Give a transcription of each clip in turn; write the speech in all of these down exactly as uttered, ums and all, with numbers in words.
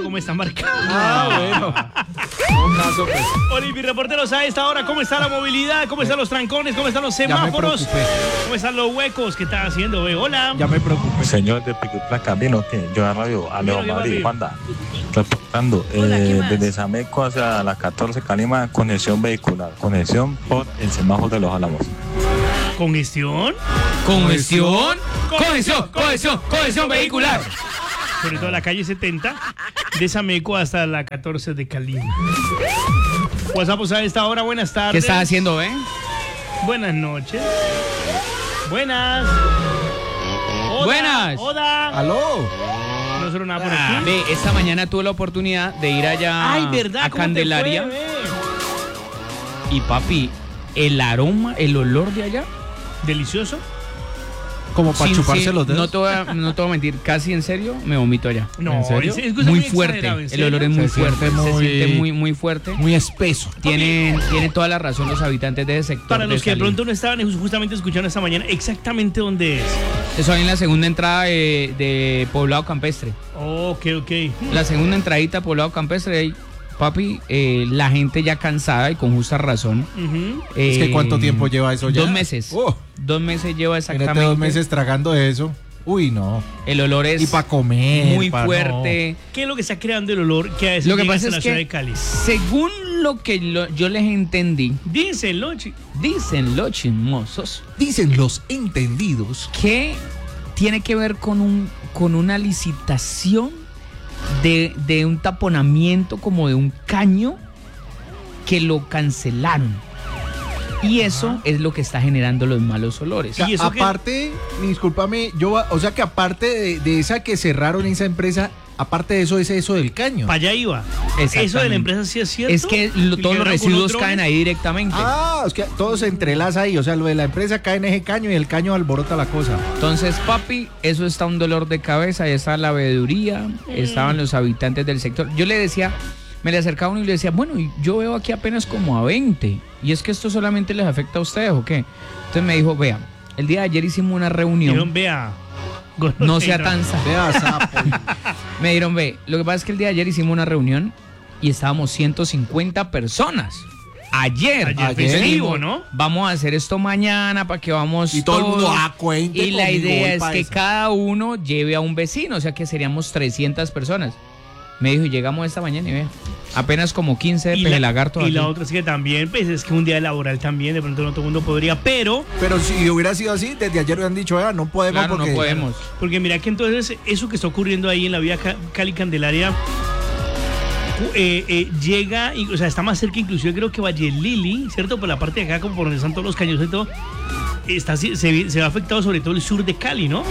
cómo está marcado. Ah, bueno. Un caso, pues. Olivi, reporteros, a esta hora, ¿cómo está la movilidad? ¿Cómo están los trancones? ¿Cómo están los semáforos? ¿Cómo están los huecos? ¿Qué está haciendo, ve? Hola. Ya me preocupé. Señor de Pico y Placa, vino que yo a Radio Alejo Madrid, Juanda, reportando Hola, ¿qué eh, más? desde Sameco hacia la catorce Calima, conexión vehicular, conexión por el semáforo de los Álamos. ¿Congestión? Congestión, congestión, congestión, congestión vehicular. Sobre todo la calle setenta, de Sameco hasta la catorce de Calima. WhatsApp a esta hora, buenas tardes. ¿Qué estás haciendo, eh? Buenas noches. Buenas. Oda, Buenas. Oda. ¿Aló? No solo nada por Ah, aquí. ve, esta mañana tuve la oportunidad de ir allá Ay, ¿verdad? a ¿Cómo te Candelaria. fue, ve? Y papi, el aroma, el olor de allá. ¿Delicioso? Como para sin- chuparse sin- los dedos. No te, voy a, no te voy a mentir, casi en serio me vomito allá. No, ¿En serio? es- es Muy muy fuerte, exagerado, ¿en el serio? olor es muy Se fuerte, siente se muy- siente muy, muy fuerte. Muy espeso. Tienen, tiene toda la razón los habitantes de ese sector. Para de los que de Cali. pronto no estaban justamente escuchando esta mañana, exactamente dónde es. Eso ahí en la segunda entrada de, de Poblado Campestre. Ok, ok. La segunda entradita Poblado Campestre, ahí, papi, eh, la gente ya cansada y con justa razón. Ujú. Es que Eh, ¿cuánto tiempo lleva eso ya? Dos meses. Oh, Dos meses lleva Imagínate exactamente. dos meses tragando eso. Uy, no. El olor es Y para comer. muy pa- fuerte. ¿Qué es lo que está creando el olor que a veces Lo que llega pasa hasta es la ciudad que, de Cali? según lo que lo- yo les entendí, Díselo, chi- dicen los chismosos No. Dicen los entendidos. que tiene que ver con un con una licitación de, de un taponamiento como de un caño que lo cancelaron. Y eso es lo que está generando los malos olores. O sea, ¿Y eso qué? aparte, discúlpame, yo, o sea que aparte de, de esa que cerraron esa empresa, aparte de eso es eso del caño. para allá iba. Exactamente. Eso de la empresa sí es cierto. Es que lo- ¿Y todos los quedaron con residuos otro? caen ahí directamente. Ah, es que todo se entrelaza ahí, o sea, lo de la empresa cae en ese caño y el caño alborota la cosa. Entonces, papi, eso está un dolor de cabeza, ahí está la veeduría, estaban los habitantes del sector. Yo le decía, me le acercaba uno y le decía, bueno, y yo veo aquí apenas como a veinte, y es que esto solamente les afecta a ustedes, ¿o qué? Entonces me dijo, vea, el día de ayer hicimos una reunión, Dijeron, vea. no sea tan sa- Vea, sapo. Me dijeron, ve, lo que pasa es que el día de ayer hicimos una reunión y estábamos ciento cincuenta personas. Ayer, Ayer Ayer. festivo, ¿no? vamos a hacer esto mañana para que vamos Y todo el mundo, todos. ah, cuente Y la conmigo, idea voy es pa' que esa. cada uno lleve a un vecino, o sea que seríamos trescientas personas. Me dijo, y llegamos esta mañana y vea, apenas como quince de Y la, pejelagartos y la aquí. otra es que también, pues es que un día laboral también, de pronto no todo el mundo podría, pero, Pero si hubiera sido así, desde ayer hubieran dicho, vea, no podemos Claro, porque... no podemos. porque mira que entonces eso que está ocurriendo ahí en la vía Ca- Cali Candelaria eh, eh, llega, y, o sea, está más cerca inclusive creo que Valle Lili, ¿cierto? Por la parte de acá, como por donde están todos los caños y todo, está, se, se ve afectado sobre todo el sur de Cali, ¿no?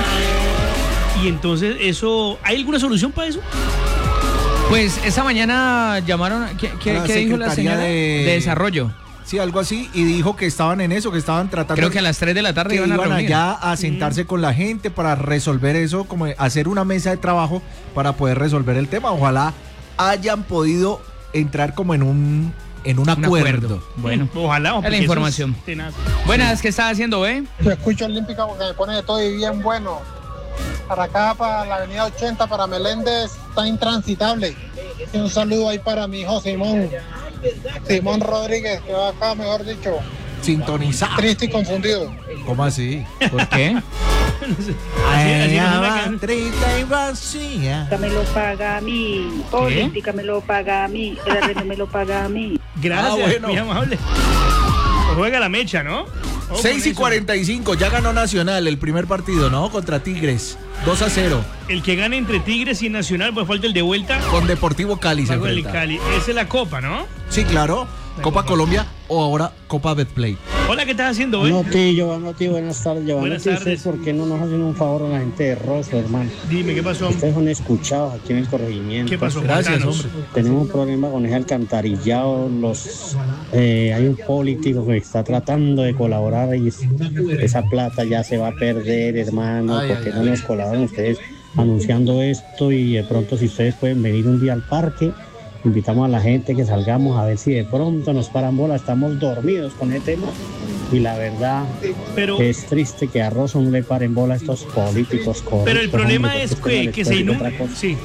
Y entonces eso, ¿hay alguna solución para eso? Pues esa mañana llamaron, ¿qué, qué- A la qué dijo la Secretaría señora? de- De desarrollo. Sí, algo así, y dijo que estaban en eso, que estaban tratando... Creo que a las tres de la tarde que iban a iban reunir. allá a sentarse con la gente para resolver eso, como hacer una mesa de trabajo para poder resolver el tema. Ojalá hayan podido entrar como en un en un Un acuerdo. Bueno, Ojalá. es porque la eso información. es tenaz. Buenas, ¿qué estás haciendo, eh? Yo escucho Olímpica porque me pone de todo y bien bueno. Para acá, para la avenida ochenta, para Meléndez, está intransitable. Y un saludo ahí para mi hijo Simón. Simón Rodríguez, que va acá, mejor dicho, Sintonizar. triste y confundido. ¿Cómo así? ¿Por qué? Así- así no es la can- triste y vacía. me lo paga a mí, Olímpica me lo paga a mí, el arrendo me lo paga a mí. Gracias, Ah, bueno. muy amable. Pues juega la mecha, ¿no? Ojo con seis y eso. cuarenta y cinco, ya ganó Nacional el primer partido, ¿no? Contra Tigres. dos a cero. El que gane entre Tigres y Nacional, pues falta el de vuelta. Con Deportivo Cali se Pago el enfrenta. Cali. Esa es la copa, ¿no? Sí, claro. La Copa Copa. Colombia o ahora Copa Betplay. Hola, ¿qué estás haciendo hoy? Anoti, Giovanotti, buenas tardes. Buenas Giovanotti, tardes. ¿ustedes por qué no nos hacen un favor a la gente de Rosso, hermano? Dime, ¿qué pasó? Ustedes son escuchados aquí en el corregimiento. ¿Qué pasó? Gracias, Contanos. hombre. Tenemos un problema con ese alcantarillado. Los, eh, hay un político que está tratando de colaborar y esa plata ya se va a perder, hermano. Ay, ¿Por qué ay, no ay. nos colaboran ustedes anunciando esto? Y de pronto, si ustedes pueden venir un día al parque, invitamos a la gente que salgamos a ver si de pronto nos paran bola. Estamos dormidos con el tema. Y la verdad, Pero, es triste que a Rosso no le paren bola a estos políticos corruptos. pero el problema hombre, es porque que, esto que no se les puede inunda. otra cosa. Sí.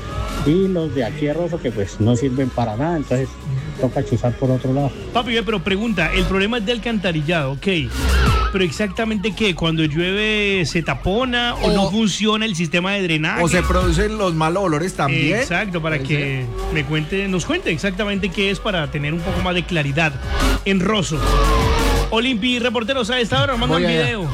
y los de aquí de Rosso que pues no sirven para nada, entonces toca chuzar por otro lado. Papi, pero pregunta, el problema es de alcantarillado, ok. Pero exactamente qué, cuando llueve se tapona o, o no funciona el sistema de drenaje. O se producen los malos olores también. Exacto, para que me cuente, nos cuente exactamente qué es para tener un poco más de claridad en Rosso. Olimpi, reporteros a esta hora, manda un video.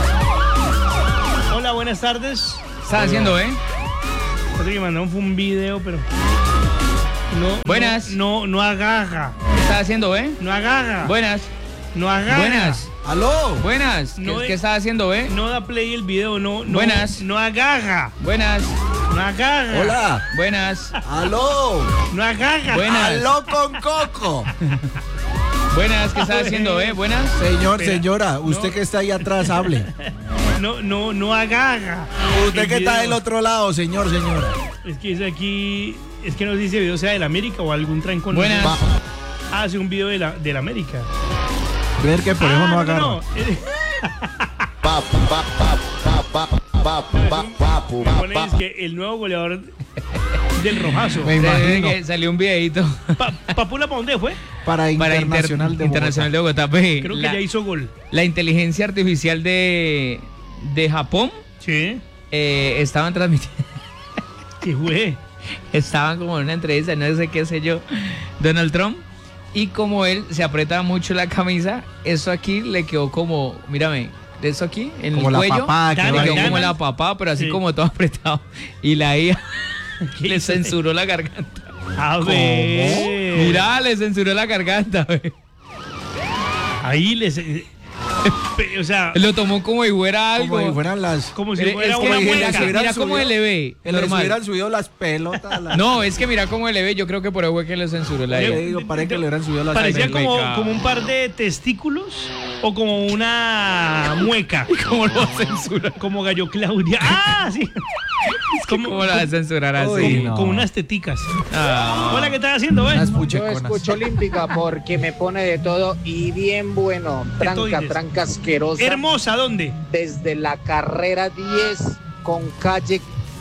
Hola, buenas tardes. ¿Qué estás haciendo, eh? Creo que mandaron un video, pero no. Buenas. No, no, no agaja. ¿Qué estás haciendo, eh? No agaja. Buenas. No agaja. Buenas. ¡Aló! Buenas. No ¿Qué, es- ¿Qué estás haciendo, eh? No da play el video, no. no Buenas. No agaja. Buenas. No agaja. ¡Hola! Buenas. ¡Aló! No agaja. Buenas. ¡Aló con coco! Buenas. ¿Qué estás haciendo, eh? Buenas. Señor, Espera, señora, usted no. que está ahí atrás, hable. No, no, no agaja. Usted El que está video- del otro lado, señor, señora. Es que es aquí. Es que no sé si ese video sea del América o algún trancón. Buenas. Va, Ah, sí, un video de la, del América. ver que por eso Ah, no agarra. no. Eh, Pa, pa, pa, pa, pa, pa, pa, pa, Me pa, ponen pa. es que el nuevo goleador del Rojazo. Me imagino. Que salió un videito Pa- ¿Papula para dónde fue? Para para Inter- Internacional de Internacional de Bogotá. Bogotá. Ve, Creo que la, ya hizo gol. la inteligencia artificial de, de Japón Sí. eh, estaban transmitiendo. ¿Qué fue? Estaban como en una entrevista, no sé qué sé yo, Donald Trump, y como él se aprieta mucho la camisa, eso aquí le quedó como, mírame, eso aquí, en Como el la cuello, papada que Dale, le va quedó Dale. como la papá, pero así Sí. como todo apretado, y la I A ¿Qué le hizo? censuró la garganta. A ver. Mira, le censuró la garganta, ve. Ahí les. eh, pe- O sea, Lo tomó como si fuera algo. Como si fueran las. como si Mire, fuera es que una como si mira, les mueca. hubieran mira cómo subido- le ve, Les normal. hubieran subido las pelotas. la- No, es que mira cómo le ve, yo creo que por eso fue que le censuró la Yo I A. le digo, parece que le hubieran subido las Parecía pelotas. como, pecado. como un par de testículos o como una mueca. ¿Cómo lo censura? Como Gallo Claudia. ¡Ah! Sí. Como, ¿Cómo la va a censurar así? Uy, como, no. como unas teticas. Ah. Hola, ¿qué estás haciendo, eh? Unas Yo pucheconas. escucho Olímpica porque me pone de todo y bien bueno. Tranca, Etoides. tranca asquerosa. Hermosa, ¿dónde? Desde la carrera diez con calle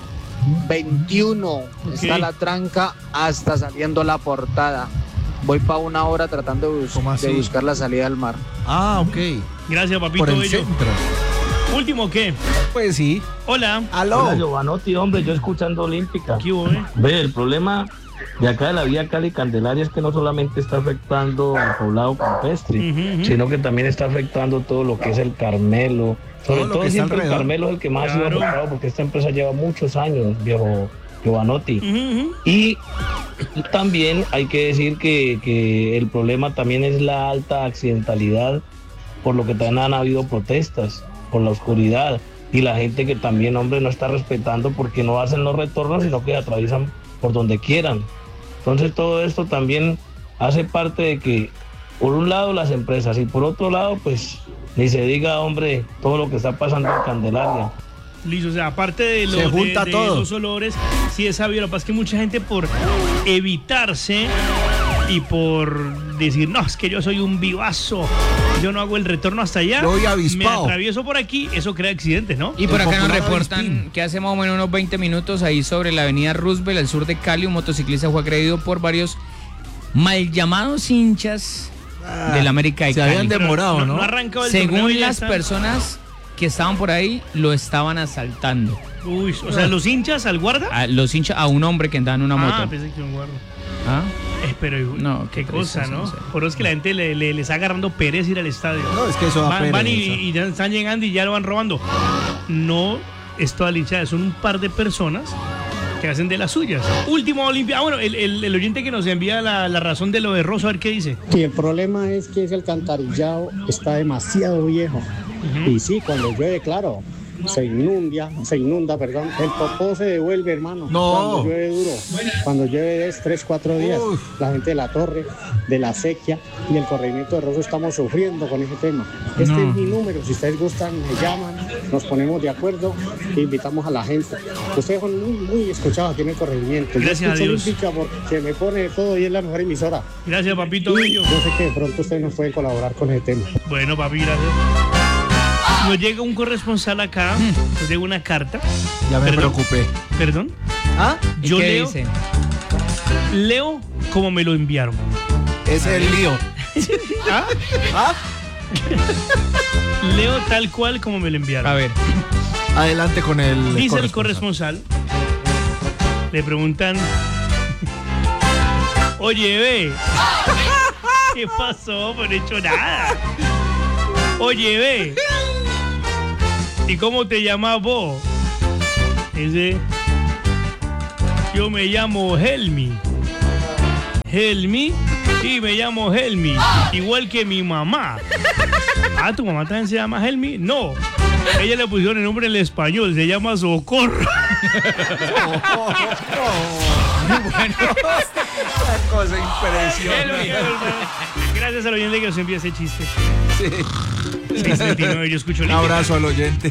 veintiuno. Está la tranca hasta saliendo la portada. Voy para una hora tratando de, bus- ¿Cómo así? de buscar la salida al mar. Ah, ok. Gracias, papito Por el bello. centro. Último, ¿qué? Pues sí. Hola. Aló. Hola, Giovanotti, hombre, yo escuchando Olímpica. ¿Qué hubo, eh? Ve, el problema de acá de la vía Cali-Candelaria es que no solamente está afectando al poblado campestre, Ujú, ujú. sino que también está afectando todo lo que es el Carmelo. Sobre Todo lo todo que está siempre el alrededor. Carmelo es el que más ha sido Claro. afectado porque esta empresa lleva muchos años, viejo Giovanotti. Ujú, ujú. Y también hay que decir que, que el problema también es la alta accidentalidad, por lo que también han habido protestas por la oscuridad y la gente que también, hombre, no está respetando porque no hacen los retornos, sino que atraviesan por donde quieran. Entonces todo esto también hace parte de que, por un lado, las empresas y por otro lado, pues, ni se diga, hombre, todo lo que está pasando en Candelaria. Listo, o sea, aparte de, lo, Se junta de, de todo. los olores, sí es sabido. Lo que pasa es que mucha gente por evitarse y por decir, no, es que yo soy un vivazo, yo no hago el retorno hasta allá, Yo voy me avispado. atravieso por aquí, eso crea accidentes, ¿no? Y por El acá nos popular reportan avispín. que hace más o menos unos veinte minutos ahí sobre la avenida Roosevelt, al sur de Cali, un motociclista fue agredido por varios mal llamados hinchas del América de Se Cali. habían demorado, no, ¿no? no ha arrancado el torneo Según y ya las están- personas que estaban por ahí, lo estaban asaltando. Uy, o sea, los hinchas al guarda. A los hinchas, a un hombre que andaba en una Ah, moto. pensé que un guarda. ¿Ah? Eh, pero No, qué, qué cosa, tristeza, ¿no? no sé. Por eso es que la gente le, le, le está agarrando pereza ir al estadio. No, es que eso da Van, van y, pereza. y ya están llegando y ya lo van robando. No es toda la hinchada, son un par de personas que hacen de las suyas. Último Olimpia. Ah, bueno, el, el, el oyente que nos envía la, la razón de lo de Rosso, a ver qué dice. Y el problema es que ese alcantarillado está demasiado viejo. Y sí, cuando llueve, claro, se inunda, se inunda, perdón. El popó se devuelve, hermano. No. Cuando llueve duro. Cuando llueve tres, cuatro días. Uf. La gente de la torre, de la sequía y el corregimiento de Rosso estamos sufriendo con ese tema. Este No. es mi número. Si ustedes gustan, me llaman, nos ponemos de acuerdo e invitamos a la gente. Ustedes son muy, muy escuchados aquí en el corregimiento. Yo Gracias a escucho Dios. Olímpica porque me pone de todo y es la mejor emisora. Gracias, papito Y bello. yo sé que de pronto ustedes nos pueden colaborar con ese tema. Bueno, papi, gracias. Nos llega un corresponsal acá, nos llega una carta. Ya me Perdón. preocupé. Perdón. ¿Ah? ¿Y Yo qué leo, dice? leo como me lo enviaron. Ese es el lío. ¿Ah? ¿Ah? Leo tal cual como me lo enviaron. A ver. Adelante con el Dice el corresponsal. corresponsal. Le preguntan. Oye, ve. ¿Qué pasó? Pues no he hecho nada. Oye, ve. ¿Y cómo te llamas vos? Dice. Yo me llamo Helmi. Helmi. Y me llamo Helmi. Igual que mi mamá. Ah, ¿tu mamá también se llama Helmi? No. Ella le pusieron el nombre en español. Se llama Socorro. Bueno. Una cosa impresionante. Gracias al oyente que nos envía ese chiste. Sí. seiscientos treinta y nueve, yo escucho Un líquido. abrazo al oyente.